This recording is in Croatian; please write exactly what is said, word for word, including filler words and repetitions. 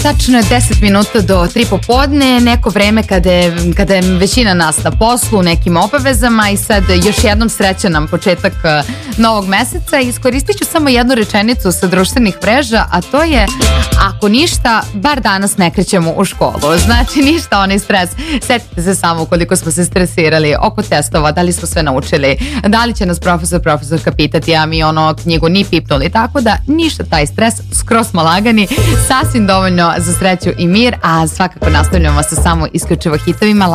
Tačno je deset minuta do tri popodne, neko vreme kada je, kada je većina nas na poslu, nekim obavezama i sad još jednom srećan nam početak novog meseca. Iskoristit ću samo jednu rečenicu sa društvenih mreža, a to je: ako ništa, bar danas ne krećemo u školu. Znači ništa onaj stres. Setite se samo koliko smo se stresirali oko testova, da li smo sve naučili, da li će nas profesor, profesorka pitati, a mi ono knjigu ni pipnuli, tako da ništa taj stres, skroz smo lagani, sasvim dovoljno za sreću i mir, a svakako nastavljamo sa samo isključivo hitovima.